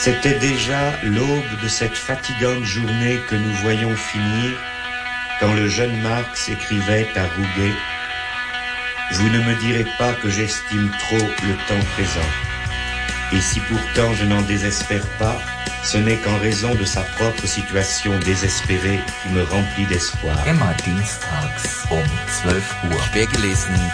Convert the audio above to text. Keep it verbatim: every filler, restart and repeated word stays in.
C'était déjà l'aube de cette fatigante journée que nous voyons finir, quand le jeune Marx écrivait à Rouget « Vous ne me direz pas que j'estime trop le temps présent. Et si pourtant je n'en désespère pas, ce n'est qu'en raison de sa propre situation désespérée qui me remplit d'espoir. » Immer dienstags um zwölf Uhr. Schwer gelesen